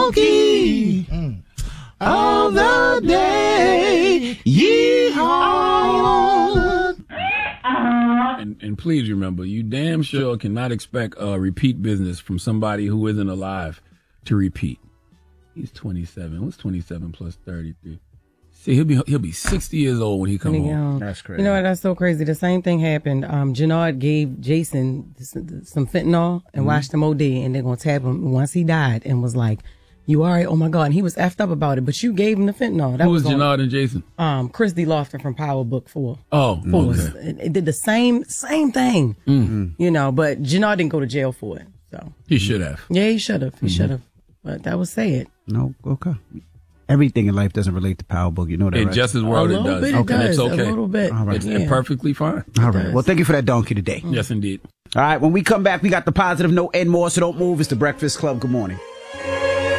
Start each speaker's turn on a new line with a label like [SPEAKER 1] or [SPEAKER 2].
[SPEAKER 1] donkey of the day. Yeehaw.
[SPEAKER 2] And please remember, you damn sure cannot expect repeat business from somebody who isn't alive to repeat. He's 27. What's 27 plus 33? See, he'll be 60 years old when he come home.
[SPEAKER 3] That's crazy.
[SPEAKER 4] You know what? That's so crazy. The same thing happened. Jannard gave Jason some fentanyl and watched him OD, and they're gonna tap him once he died, and was like, "You all right? Oh my God!" And he was effed up about it, but you gave him the fentanyl.
[SPEAKER 2] Who was Jannard and Jason?
[SPEAKER 4] Chris D. Lofton from Power Book 4.
[SPEAKER 2] Oh, okay.
[SPEAKER 4] It did the same thing. You know, but Jannard didn't go to jail for it. So
[SPEAKER 2] he should have.
[SPEAKER 4] Yeah, he should have. He should have. But that was sad.
[SPEAKER 3] No, okay. Everything in life doesn't relate to Power Book. You know that,
[SPEAKER 2] In
[SPEAKER 3] right?
[SPEAKER 2] Justice World, it does.
[SPEAKER 4] Okay,
[SPEAKER 2] It's okay.
[SPEAKER 4] A little bit.
[SPEAKER 3] All right.
[SPEAKER 2] It's perfectly fine.
[SPEAKER 3] All right. Well, thank you for that donkey today.
[SPEAKER 2] Yes, indeed.
[SPEAKER 3] All right. When we come back, we got the positive note and more, so don't move. It's the Breakfast Club. Good morning.